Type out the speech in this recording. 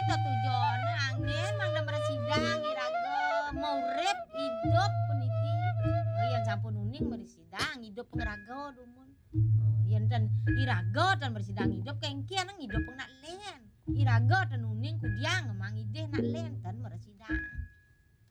kita tujuan angin mang da sidang iraga mau rep hidup puniki. Yen sampun uning mari sidang hidup ngeraga dumun. Yen dan iraga dan bersidang hidup kengkian nang hidup nak len. Iraga dan uning kudiang